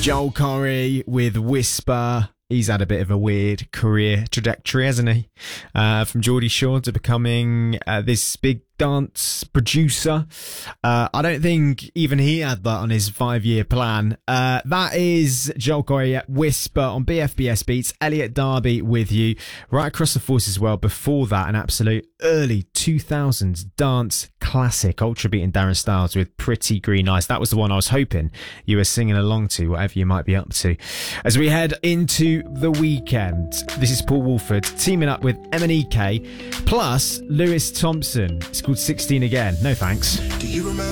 Joel Corry with Whisper. He's had a bit of a weird career trajectory, hasn't he? From Geordie Shore to becoming this big dance producer. I don't think even he had that on his 5-year plan. That is Joel Corry at Whisper on BFBS Beats. Elliot Darby with you right across the Forces world. Before that, an absolute early 2000s dance classic, Ultra Beat and Darren Styles with Pretty Green Eyes. That was the one I was hoping you were singing along to, whatever you might be up to. As we head into the weekend, this is Paul Woolford teaming up with MNEK plus Lewis Thompson. It's called 16 Again. No thanks. Do you remember